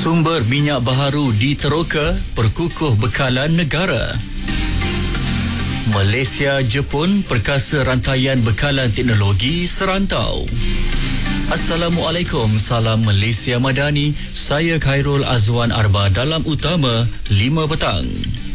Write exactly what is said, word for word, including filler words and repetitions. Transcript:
Sumber minyak baharu di Teroka perkukuh bekalan negara. Malaysia Jepun perkasa rantaian bekalan teknologi serantau. Assalamualaikum, salam Malaysia Madani. Saya Khairul Azwan Arba dalam Utama lima petang.